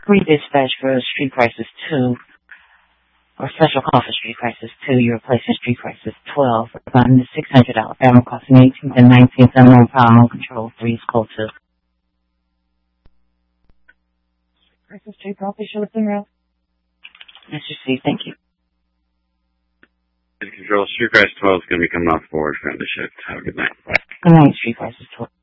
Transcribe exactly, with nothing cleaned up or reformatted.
redispatch for street prices two, or special call for street prices two, you're replacing street prices twelve, on the six hundred Alabama crossing eighteenth and nineteenth, unknown power on control three is code two. Prices two, property show within route. Mister C, thank you. Control, street price twelve is going to be coming off board for the shift. Have a good night. Bye. Good night, street prices twelve.